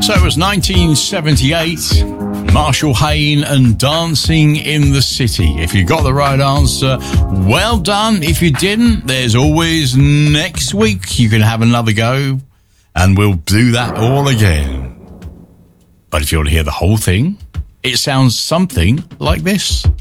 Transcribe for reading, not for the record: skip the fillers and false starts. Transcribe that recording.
So it was 1978, Marshall Hayne and Dancing in the City. If you got the right answer, well done. If you didn't, there's always next week. You can have another go and we'll do that all again. But if you want to hear the whole thing, it sounds something like this.